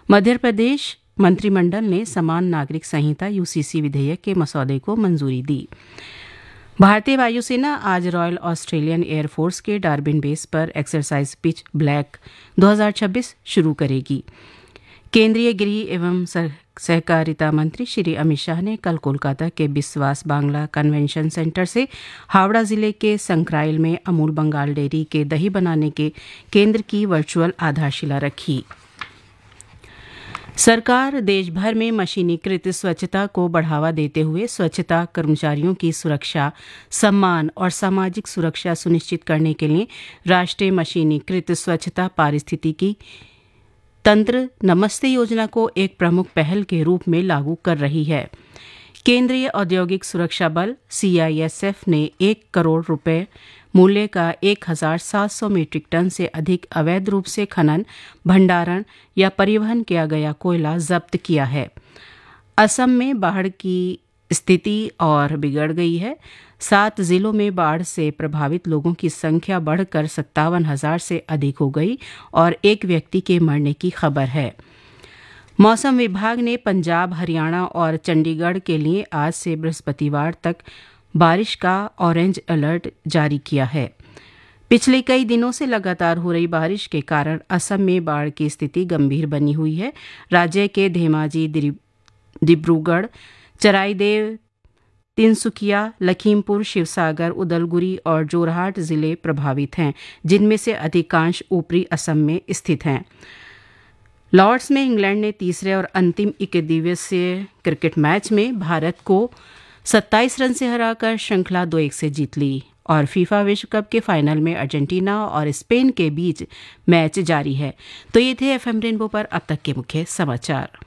मध्य प्रदेश मंत्रिमंडल ने समान नागरिक संहिता यूसीसी विधेयक के मसौदे को मंजूरी दी। भारतीय वायुसेना आज रॉयल ऑस्ट्रेलियन एयरफोर्स के डार्बिन बेस पर एक्सरसाइज पिच ब्लैक 2026 शुरू करेगी। केंद्रीय गृह एवं सहकारिता मंत्री श्री अमित शाह ने कल कोलकाता के बिस्वास बांग्ला कन्वेंशन सेंटर से हावड़ा जिले के संक्राइल में अमूल बंगाल डेयरी के दही बनाने के केंद्र की वर्चुअल आधारशिला रखी। सरकार देश भर में मशीनीकृत स्वच्छता को बढ़ावा देते हुए स्वच्छता कर्मचारियों की सुरक्षा, सम्मान और सामाजिक सुरक्षा सुनिश्चित करने के लिए राष्ट्रीय मशीनीकृत स्वच्छता पारिस्थितिकी तंत्र नमस्ते योजना को एक प्रमुख पहल के रूप में लागू कर रही है। केंद्रीय औद्योगिक सुरक्षा बल CISF ने 1 करोड़ रुपए मूल्य का 1700 मीट्रिक टन से अधिक अवैध रूप से खनन, भंडारण या परिवहन किया गया कोयला जब्त किया है। असम में बाढ़ की स्थिति और बिगड़ गई है। 7 जिलों में बाढ़ से प्रभावित लोगों की संख्या बढ़कर 57,000 से अधिक हो गई और एक व्यक्ति के मरने की खबर है। मौसम विभाग ने पंजाब, हरियाणा और चंडीगढ़ के लिए आज से बृहस्पतिवार तक बारिश का ऑरेंज अलर्ट जारी किया है। पिछले कई दिनों से लगातार हो रही बारिश के कारण असम में बाढ़ की स्थिति गंभीर बनी हुई है। राज्य के धेमाजी, डिब्रूगढ़, चराईदेव, तिनसुकिया, लखीमपुर, शिवसागर, उदलगुरी और जोरहाट जिले प्रभावित हैं, जिनमें से अधिकांश ऊपरी असम में स्थित हैं। लॉर्ड्स में इंग्लैंड ने तीसरे और अंतिम एकदिवसीय क्रिकेट मैच में भारत को 27 रन से हराकर श्रृंखला 2-1 से जीत ली और फीफा विश्व कप के फाइनल में अर्जेंटीना और स्पेन के बीच मैच जारी है। तो ये थे FM रेनबो पर अब तक के मुख्य समाचार।